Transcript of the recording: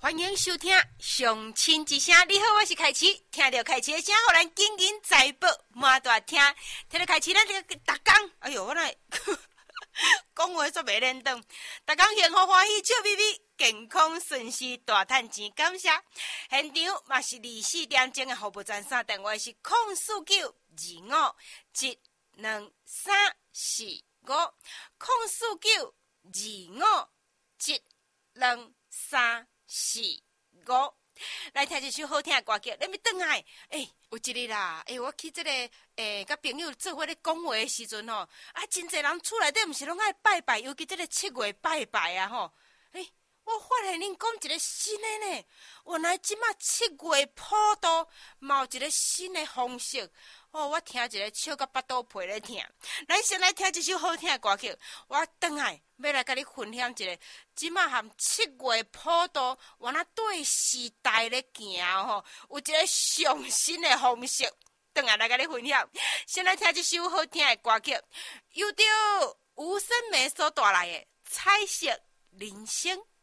欢迎收听相亲之声。你好，我是凯琪。听到凯琪的声，互咱金银财宝满大听。听到凯琪，咱这个逐工，哎呦，我来讲话煞袂连顿。逐工幸福欢喜，笑眯眯，健康顺遂，大赚钱。感谢现场嘛是24点钟的服务专线电话是049-25345，049-25345。来听一首好听的歌曲，咱要转来。有一日啦，我去这个甲朋友做伙咧讲话的时阵吼，真侪人厝内底毋是拢爱拜拜，尤其这个7月拜拜啊吼。我发现恁讲一个新的呢，原来即马7月普渡嘛有一个新的方式。我听一个笑到巴肚皮咧疼。咱先来听一首好听的歌曲，我转来要来甲你分享一个，即马含7月普渡，原来对时代咧行吼，有一个上新的方式，转来甲你分享。先来听一首好听的歌曲，由着吴森美所带来的《彩色人生》。